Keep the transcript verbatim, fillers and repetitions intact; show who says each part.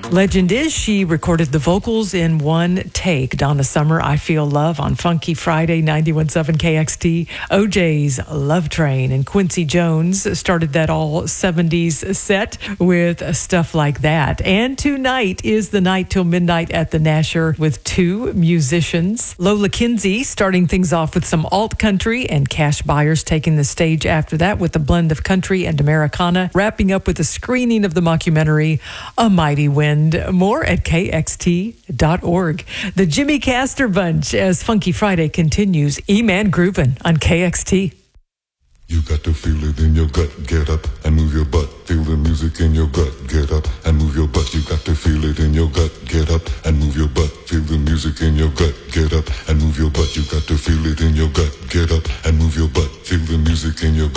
Speaker 1: Legend is she recorded the vocals in one take. Donna Summer, I Feel Love on Funky Friday, ninety-one point seven K X T. O J's Love Train. And Quincy Jones started that all seventies set with stuff like that. And tonight is the night till midnight at the Nasher with two musicians. Lola Kinsey starting things off with some alt country, and Cash Byers taking the stage after that with a blend of country and Americana, wrapping up with a screening of the mockumentary A Mighty Wind. More at K X T dot org. The Jimmy Castor Bunch as Funky Friday continues. E-Man Groovin' on K X T.
Speaker 2: You got to feel it in your gut, get up and move your butt. Feel the music in your gut, get up and move your butt. You got to feel it in your gut, get up and move your butt. Feel the music in your gut, get up and move your butt. You got to feel it in your gut, get up and move your butt. Feel the music in your gut.